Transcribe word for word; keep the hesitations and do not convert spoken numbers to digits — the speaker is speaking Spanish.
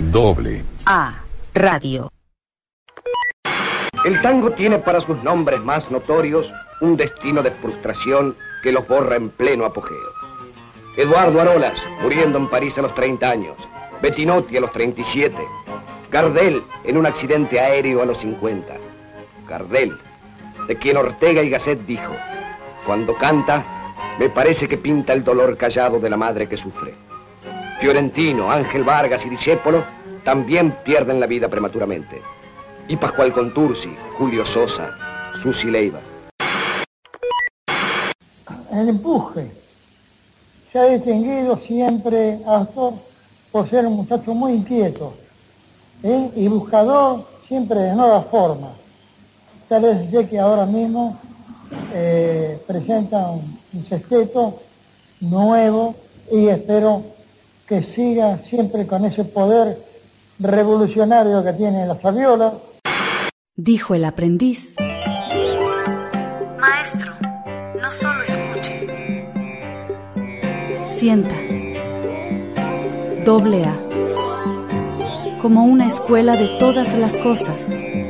Doble A Radio. El tango tiene para sus nombres más notorios un destino de frustración que los borra en pleno apogeo. Eduardo Arolas, muriendo en París a los treinta años. Bettinotti a los treinta y siete. Gardel en un accidente aéreo a los cincuenta. Gardel, de quien Ortega y Gasset dijo: cuando canta, me parece que pinta el dolor callado de la madre que sufre. Fiorentino, Ángel Vargas y Discépolo también pierden la vida prematuramente. Y Pascual Contursi, Julio Sosa, Susi Leiva. El empuje. Se ha distinguido siempre Astor por ser un muchacho muy inquieto, ¿eh? Y buscador siempre de nuevas formas. Tal vez sé que ahora mismo eh, presenta un, un sexteto nuevo y espero que siga siempre con ese poder revolucionario que tiene la saviola. Dijo el aprendiz: maestro, no solo escuche, sienta. Doble A, como una escuela de todas las cosas.